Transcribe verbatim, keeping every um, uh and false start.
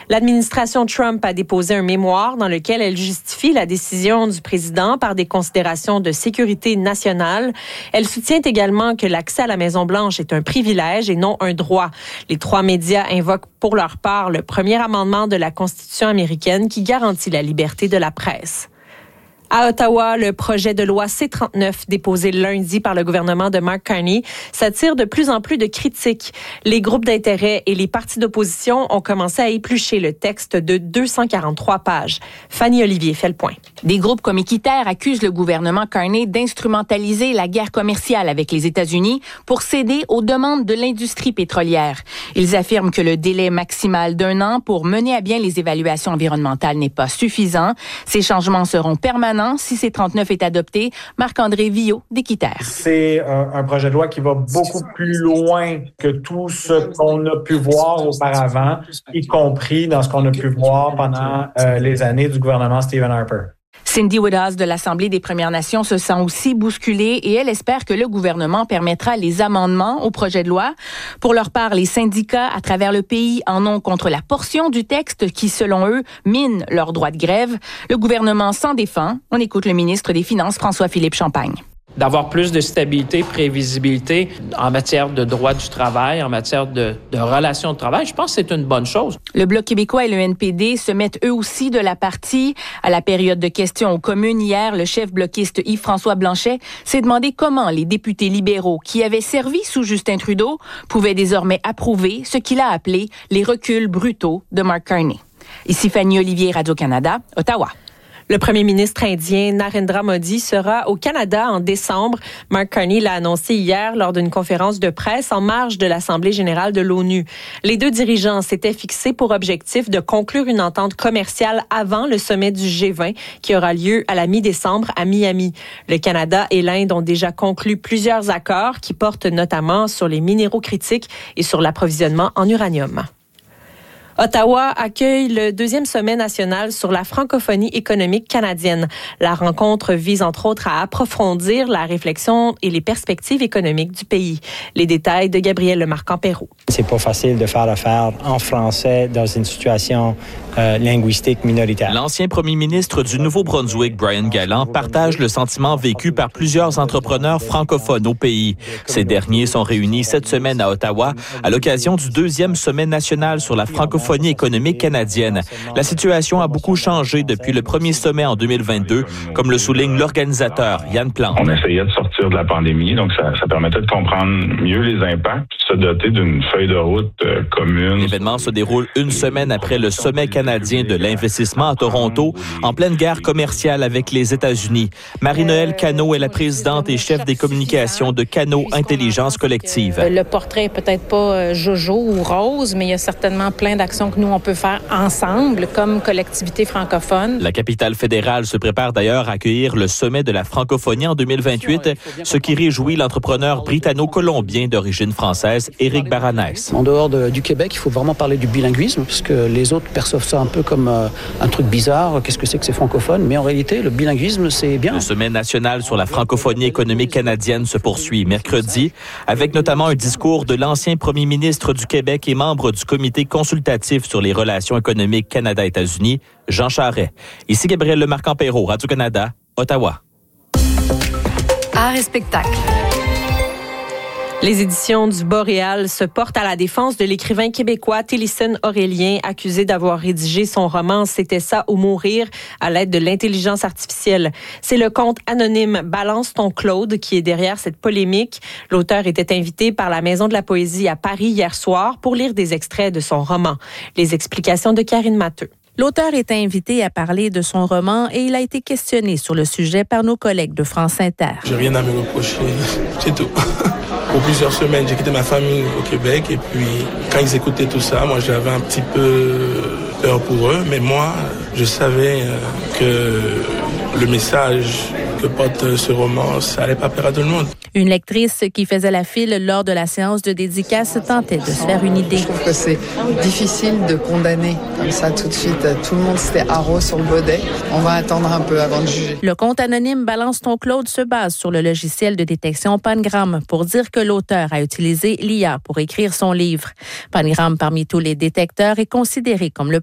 L'administration Trump a déposé un mémoire dans lequel elle justifie la décision du président par des considérations de sécurité nationale. Elle soutient également que l'accès à la Maison-Blanche est un privilège et non un droit. Les trois médias invoquent pour leur part le premier amendement de la Constitution américaine qui garantit la liberté de la presse. À Ottawa, le projet de loi C trente-neuf déposé lundi par le gouvernement de Mark Carney s'attire de plus en plus de critiques. Les groupes d'intérêt et les partis d'opposition ont commencé à éplucher le texte de deux cent quarante-trois pages. Fanny Olivier fait le point. Des groupes comme Équiterre accusent le gouvernement Carney d'instrumentaliser la guerre commerciale avec les États-Unis pour céder aux demandes de l'industrie pétrolière. Ils affirment que le délai maximal d'un an pour mener à bien les évaluations environnementales n'est pas suffisant. Ces changements seront permanents si C trente-neuf est adopté. Marc-André Villot d'Équiterre. C'est un, un projet de loi qui va beaucoup plus loin que tout ce qu'on a pu voir auparavant, y compris dans ce qu'on a pu voir pendant euh, les années du gouvernement Stephen Harper. Cindy Woodhouse de l'Assemblée des Premières Nations se sent aussi bousculée et elle espère que le gouvernement permettra les amendements au projet de loi. Pour leur part, les syndicats à travers le pays en ont contre la portion du texte qui, selon eux, mine leur droit de grève. Le gouvernement s'en défend. On écoute le ministre des Finances, François-Philippe Champagne. D'avoir plus de stabilité, prévisibilité en matière de droit du travail, en matière de, de relations de travail, je pense que c'est une bonne chose. Le Bloc québécois et le N P D se mettent eux aussi de la partie. À la période de questions aux communes hier, le chef bloquiste Yves-François Blanchet s'est demandé comment les députés libéraux qui avaient servi sous Justin Trudeau pouvaient désormais approuver ce qu'il a appelé les reculs brutaux de Mark Carney. Ici Fanny Olivier, Radio-Canada, Ottawa. Le premier ministre indien Narendra Modi sera au Canada en décembre. Mark Carney l'a annoncé hier lors d'une conférence de presse en marge de l'Assemblée générale de l'ONU. Les deux dirigeants s'étaient fixés pour objectif de conclure une entente commerciale avant le sommet du G vingt qui aura lieu à la mi-décembre à Miami. Le Canada et l'Inde ont déjà conclu plusieurs accords qui portent notamment sur les minéraux critiques et sur l'approvisionnement en uranium. Ottawa accueille le deuxième sommet national sur la francophonie économique canadienne. La rencontre vise entre autres à approfondir la réflexion et les perspectives économiques du pays. Les détails de Gabriel Lemarquand-Perrault. C'est pas facile de faire affaire en français dans une situation euh, linguistique minoritaire. L'ancien premier ministre du Nouveau-Brunswick, Brian Gallant, partage le sentiment vécu par plusieurs entrepreneurs francophones au pays. Ces derniers sont réunis cette semaine à Ottawa à l'occasion du deuxième sommet national sur la francophonie économique canadienne. La situation a beaucoup changé depuis le premier sommet en deux mille vingt-deux, comme le souligne l'organisateur Yann Plante. On essayait de sortir de la pandémie, donc ça, ça permettait de comprendre mieux les impacts, puis de se doter d'une feuille de route euh, commune. L'événement se déroule une semaine après le sommet canadien de l'investissement à Toronto, en pleine guerre commerciale avec les États-Unis. Marie-Noëlle Cano est la présidente et chef des communications de Cano Intelligence Collective. Le portrait est peut-être pas jojo ou rose, mais il y a certainement plein d'actions que nous, on peut faire ensemble comme collectivité francophone. La capitale fédérale se prépare d'ailleurs à accueillir le sommet de la francophonie en deux mille vingt-huit, ce qui réjouit l'entrepreneur britanno-colombien d'origine française, Éric Baranès. En dehors de, du Québec, il faut vraiment parler du bilinguisme, parce que les autres perçoivent ça un peu comme euh, un truc bizarre. Qu'est-ce que c'est que c'est francophone? Mais en réalité, le bilinguisme, c'est bien. Le sommet national sur la francophonie économique canadienne se poursuit mercredi, avec notamment un discours de l'ancien premier ministre du Québec et membre du comité consultatif sur les relations économiques Canada-États-Unis, Jean Charest. Ici Gabriel Lemarquand-Perrault, Radio-Canada, Ottawa. Art et spectacle. Les éditions du Boréal se portent à la défense de l'écrivain québécois Télisson Aurélien, accusé d'avoir rédigé son roman « C'était ça ou mourir » à l'aide de l'intelligence artificielle. C'est le compte anonyme « Balance ton Claude » qui est derrière cette polémique. L'auteur était invité par la Maison de la Poésie à Paris hier soir pour lire des extraits de son roman. Les explications de Karine Matteux. L'auteur est invité à parler de son roman et il a été questionné sur le sujet par nos collègues de France Inter. J'ai rien à me reprocher, c'est tout. Pour plusieurs semaines, j'ai quitté ma famille au Québec et puis quand ils écoutaient tout ça, moi j'avais un petit peu peur pour eux, mais moi je savais que le message que porte ce roman, ça allait pas plaire à tout le monde. Une lectrice qui faisait la file lors de la séance de dédicace tentait de se faire une idée. Je trouve que c'est difficile de condamner comme ça tout de suite. Tout le monde s'était haro sur le baudet. On va attendre un peu avant de juger. Le compte anonyme Balance ton Claude se base sur le logiciel de détection Pangram pour dire que l'auteur a utilisé l'I A pour écrire son livre. Pangram, parmi tous les détecteurs, est considéré comme le